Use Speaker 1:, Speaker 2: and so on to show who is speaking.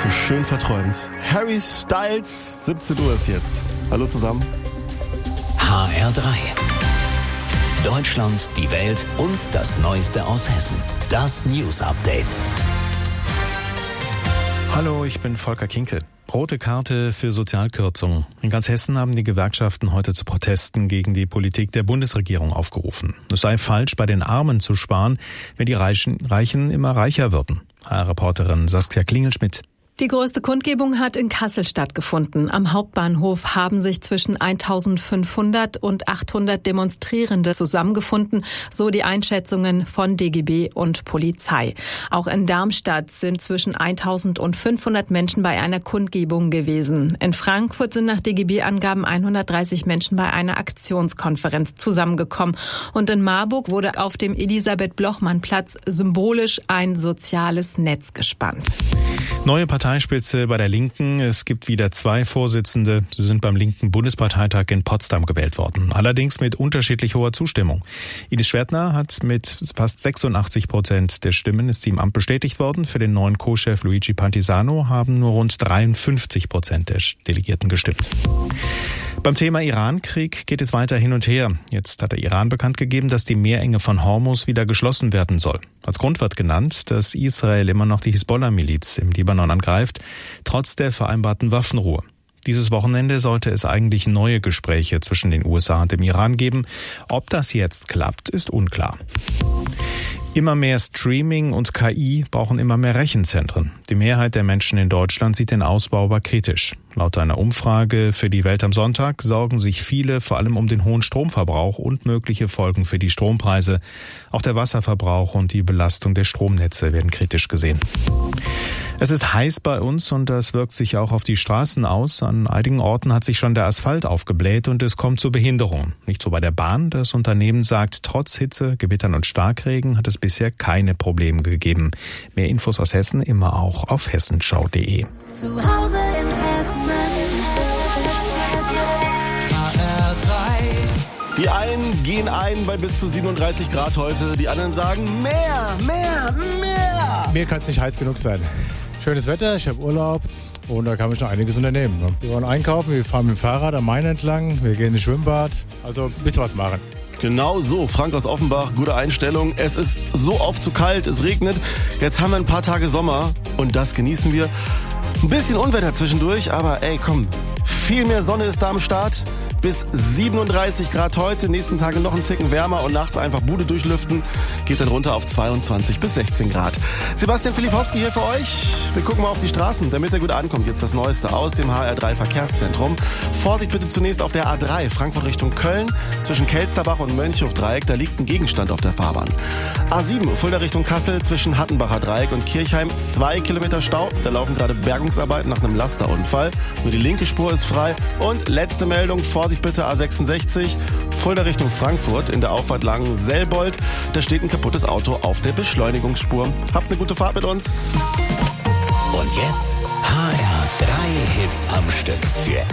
Speaker 1: So schön verträumt. Harry Styles, 17 Uhr ist jetzt. Hallo zusammen.
Speaker 2: HR3. Deutschland, die Welt und das Neueste aus Hessen. Das News Update.
Speaker 3: Hallo, ich bin Volker Kinkel. Rote Karte für Sozialkürzungen. In ganz Hessen haben die Gewerkschaften heute zu Protesten gegen die Politik der Bundesregierung aufgerufen. Es sei falsch, bei den Armen zu sparen, wenn die Reichen immer reicher würden. HR-Reporterin Saskia Klingelschmidt.
Speaker 4: Die größte Kundgebung hat in Kassel stattgefunden. Am Hauptbahnhof haben sich zwischen 1500 und 800 Demonstrierende zusammengefunden, so die Einschätzungen von DGB und Polizei. Auch in Darmstadt sind zwischen 1000 und 500 Menschen bei einer Kundgebung gewesen. In Frankfurt sind nach DGB-Angaben 130 Menschen bei einer Aktionskonferenz zusammengekommen. Und in Marburg wurde auf dem Elisabeth-Blochmann-Platz symbolisch ein soziales Netz gespannt.
Speaker 3: Neue Parteispitze bei der Linken. Es gibt wieder 2 Vorsitzende. Sie sind beim linken Bundesparteitag in Potsdam gewählt worden. Allerdings mit unterschiedlich hoher Zustimmung. Ines Schwertner hat mit fast 86% der Stimmen ist sie im Amt bestätigt worden. Für den neuen Co-Chef Luigi Pantisano haben nur rund 53% der Delegierten gestimmt. Beim Thema Iran-Krieg geht es weiter hin und her. Jetzt hat der Iran bekannt gegeben, dass die Meerenge von Hormuz wieder geschlossen werden soll. Als Grund wird genannt, dass Israel immer noch die Hisbollah-Miliz im Libanon angreift, trotz der vereinbarten Waffenruhe. Dieses Wochenende sollte es eigentlich neue Gespräche zwischen den USA und dem Iran geben. Ob das jetzt klappt, ist unklar. Immer mehr Streaming und KI brauchen immer mehr Rechenzentren. Die Mehrheit der Menschen in Deutschland sieht den Ausbau aber kritisch. Laut einer Umfrage für die Welt am Sonntag sorgen sich viele vor allem um den hohen Stromverbrauch und mögliche Folgen für die Strompreise. Auch der Wasserverbrauch und die Belastung der Stromnetze werden kritisch gesehen. Es ist heiß bei uns und das wirkt sich auch auf die Straßen aus. An einigen Orten hat sich schon der Asphalt aufgebläht und es kommt zu Behinderungen. Nicht so bei der Bahn. Das Unternehmen sagt, trotz Hitze, Gewittern und Starkregen hat es bisher keine Probleme gegeben. Mehr Infos aus Hessen immer auch auf hessenschau.de.
Speaker 5: Zu Hause in Hessen. HR3.
Speaker 1: Die einen gehen ein bei bis zu 37 Grad heute. Die anderen sagen mehr.
Speaker 6: Mir kann es nicht heiß genug sein. Schönes Wetter, ich habe Urlaub und da kann man schon einiges unternehmen. Wir wollen einkaufen, wir fahren mit dem Fahrrad am Main entlang, wir gehen ins Schwimmbad, also ein bisschen was machen.
Speaker 1: Genau so, Frank aus Offenbach, gute Einstellung. Es ist so oft zu kalt, es regnet. Jetzt haben wir ein paar Tage Sommer und das genießen wir. Ein bisschen Unwetter zwischendurch, aber ey, komm, viel mehr Sonne ist da am Start. Bis 37 Grad heute, nächsten Tage noch einen Ticken wärmer und nachts einfach Bude durchlüften. Geht dann runter auf 22 bis 16 Grad. Sebastian Filipowski hier für euch. Wir gucken mal auf die Straßen, damit er gut ankommt. Jetzt das Neueste aus dem HR3 Verkehrszentrum. Vorsicht bitte zunächst auf der A3, Frankfurt Richtung Köln. Zwischen Kelsterbach und Mönchhof-Dreieck, da liegt ein Gegenstand auf der Fahrbahn. A7, Fulda Richtung Kassel, zwischen Hattenbacher Dreieck und Kirchheim. 2 Kilometer Stau, da laufen gerade Bergungsarbeiten nach einem Lasterunfall. Nur die linke Spur ist frei. Und letzte Meldung, Vorsicht bitte A66, Fulda Richtung Frankfurt in der Auffahrt Langen-Selbold. Da steht ein kaputtes Auto auf der Beschleunigungsspur. Habt eine gute Fahrt mit uns.
Speaker 2: Und jetzt HR3 Hits am Stück für